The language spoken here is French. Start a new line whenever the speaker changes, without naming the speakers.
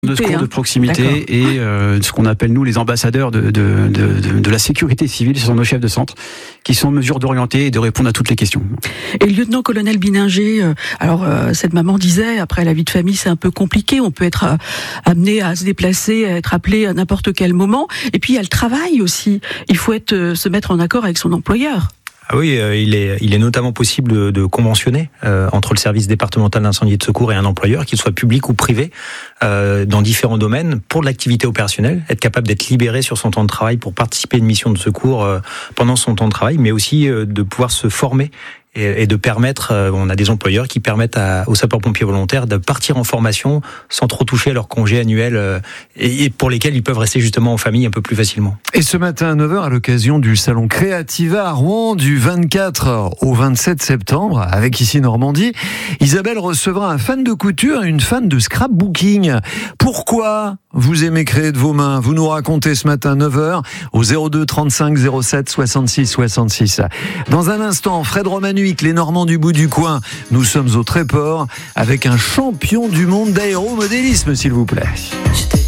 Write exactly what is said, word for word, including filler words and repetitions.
de secours de proximité et euh, ce qu'on appelle nous les ambassadeurs de, de, de, de, de la sécurité civile, ce sont nos chefs de centre qui sont en mesure d'orienter et de répondre à toutes les questions.
Et le lieutenant-colonel Bininger, euh, alors euh, cette maman disait, après la vie de famille c'est un peu compliqué, on peut être euh, amené à se déplacer, à être appelé à n'importe quel moment, et puis il y a le travail aussi, il faut être, euh, se mettre en accord avec son employeur.
Ah oui, euh, il est, il est notamment possible de, de conventionner euh, entre le service départemental d'incendie et de secours et un employeur, qu'il soit public ou privé, euh, dans différents domaines, pour l'activité opérationnelle, être capable d'être libéré sur son temps de travail pour participer à une mission de secours euh, pendant son temps de travail, mais aussi euh, de pouvoir se former et, et de permettre, euh, on a des employeurs qui permettent à, aux sapeurs-pompiers volontaires de partir en formation sans trop toucher à leur congé annuel euh, et, et pour lesquels ils peuvent rester justement en famille un peu plus facilement.
Et ce matin à neuf heures, à l'occasion du salon Créativa à Rouen du vingt-quatre au vingt-sept septembre, avec ici Normandie, Isabelle recevra un fan de couture et une fan de scrapbooking. Pourquoi vous aimez créer de vos mains? Vous nous racontez ce matin à neuf heures au zéro deux trente-cinq zéro sept soixante-six soixante-six. Dans un instant, Fred Romanuik, les Normands du bout du coin. Nous sommes au Tréport avec un champion du monde d'aéromodélisme, s'il vous plaît.